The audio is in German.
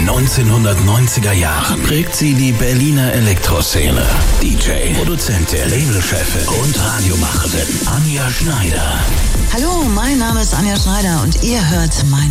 den 1990er Jahren prägt sie die Berliner Elektroszene. DJ, Produzentin, Labelchefin und Radiomacherin Anja Schneider. Hallo, mein Name ist Anja Schneider und ihr hört mein